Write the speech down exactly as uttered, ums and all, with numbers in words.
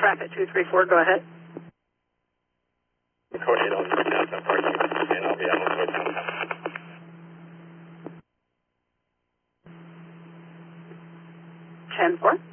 traffic two three four, go ahead. Code eight, I'll switch out that parking, and I'll be able to switch out. ten four.